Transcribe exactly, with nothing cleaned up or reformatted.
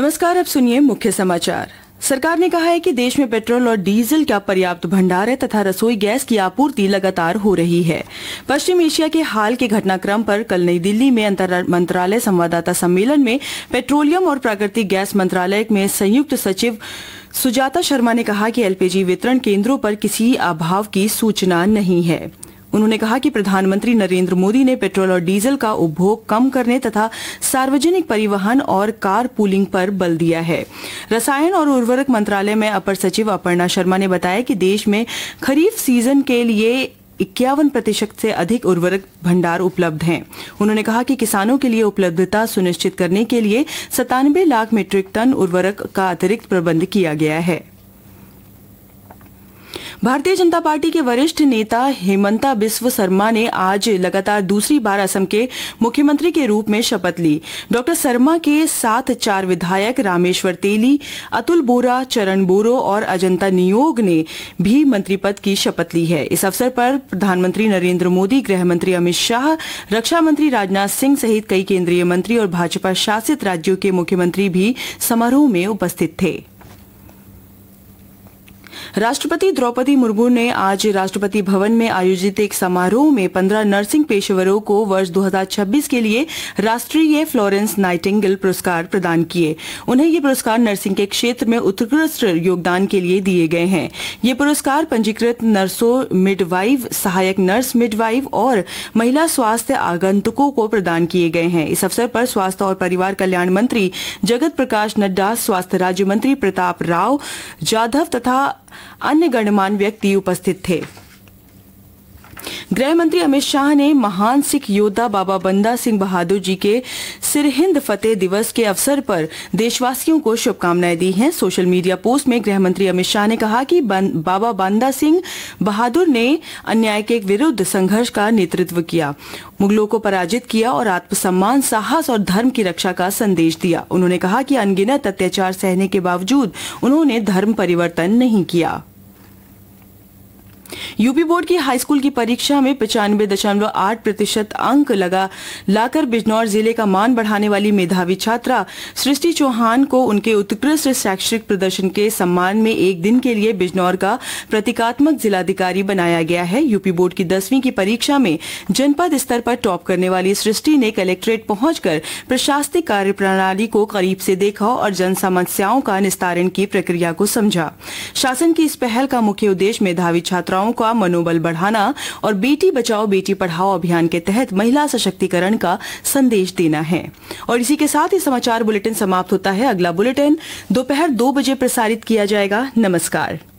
नमस्कार, अब सुनिए मुख्य समाचार। सरकार ने कहा है कि देश में पेट्रोल और डीजल का पर्याप्त भंडार है तथा रसोई गैस की आपूर्ति लगातार हो रही है। पश्चिम एशिया के हाल के घटनाक्रम पर कल नई दिल्ली में अंतर मंत्रालय संवाददाता सम्मेलन में पेट्रोलियम और प्राकृतिक गैस मंत्रालय में संयुक्त सचिव सुजाता शर्मा ने कहा कि एलपीजी वितरण केंद्रों पर किसी अभाव की सूचना नहीं है। उन्होंने कहा कि प्रधानमंत्री नरेंद्र मोदी ने पेट्रोल और डीजल का उपभोग कम करने तथा सार्वजनिक परिवहन और कार पूलिंग पर बल दिया है। रसायन और उर्वरक मंत्रालय में अपर सचिव अपर्णा शर्मा ने बताया कि देश में खरीफ सीजन के लिए इक्यावन प्रतिशत से अधिक उर्वरक भंडार उपलब्ध हैं। उन्होंने कहा कि किसानों के लिए उपलब्धता सुनिश्चित करने के लिए सतानवे लाख मीट्रिक टन उर्वरक का अतिरिक्त प्रबंध किया गया है। भारतीय जनता पार्टी के वरिष्ठ नेता हेमंता बिस्व शर्मा ने आज लगातार दूसरी बार असम के मुख्यमंत्री के रूप में शपथ ली। डॉक्टर शर्मा के साथ चार विधायक रामेश्वर तेली, अतुल बोरा, चरण बोरो और अजंता नियोग ने भी मंत्री पद की शपथ ली है। इस अवसर पर प्रधानमंत्री नरेंद्र मोदी, गृह मंत्री अमित शाह, रक्षा मंत्री राजनाथ सिंह सहित कई केंद्रीय मंत्री और भाजपा शासित राज्यों के मुख्यमंत्री भी समारोह में उपस्थित थे। राष्ट्रपति द्रौपदी मुर्मू ने आज राष्ट्रपति भवन में आयोजित एक समारोह में पंद्रह नर्सिंग पेशेवरों को वर्ष दो हज़ार छब्बीस के लिए राष्ट्रीय फ्लोरेंस नाइटिंगेल पुरस्कार प्रदान किए। उन्हें ये पुरस्कार नर्सिंग के क्षेत्र में उत्कृष्ट योगदान के लिए दिए गए हैं। ये पुरस्कार पंजीकृत नर्सों, मिडवाइफ, सहायक नर्स मिडवाइफ और महिला स्वास्थ्य आगंतुकों को प्रदान किए गए हैं। इस अवसर पर स्वास्थ्य और परिवार कल्याण मंत्री जगत प्रकाश नड्डा, स्वास्थ्य राज्य मंत्री प्रताप राव जाधव तथा अन्य गणमान्य व्यक्ति उपस्थित थे। गृह मंत्री अमित शाह ने महान सिख योद्धा बाबा बंदा सिंह बहादुर जी के सिरहिंद फतेह दिवस के अवसर पर देशवासियों को शुभकामनाएं दी हैं। सोशल मीडिया पोस्ट में गृह मंत्री अमित शाह ने कहा कि बाबा बंदा सिंह बहादुर ने अन्याय के विरुद्ध संघर्ष का नेतृत्व किया, मुगलों को पराजित किया और आत्मसम्मान, साहस और धर्म की रक्षा का संदेश दिया। उन्होंने कहा कि अनगिनत अत्याचार सहने के बावजूद उन्होंने धर्म परिवर्तन नहीं किया। यूपी बोर्ड की हाई स्कूल की परीक्षा में पचानवे दशमलव आठ प्रतिशत अंक लगा लाकर बिजनौर जिले का मान बढ़ाने वाली मेधावी छात्रा सृष्टि चौहान को उनके उत्कृष्ट शैक्षिक प्रदर्शन के सम्मान में एक दिन के लिए बिजनौर का प्रतीकात्मक जिलाधिकारी बनाया गया है। यूपी बोर्ड की दसवीं की परीक्षा में जनपद स्तर पर टॉप करने वाली सृष्टि ने कलेक्ट्रेट पहुंचकर प्रशासनिक कार्यप्रणाली को करीब से देखा और जन समस्याओं का निस्तारण की प्रक्रिया को समझा। शासन की इस पहल का मुख्य उद्देश्य मेधावी छात्राओं का मनोबल बढ़ाना और बेटी बचाओ बेटी पढ़ाओ अभियान के तहत महिला सशक्तिकरण का संदेश देना है। और इसी के साथ ही समाचार बुलेटिन समाप्त होता है। अगला बुलेटिन दोपहर दो बजे प्रसारित किया जाएगा। नमस्कार।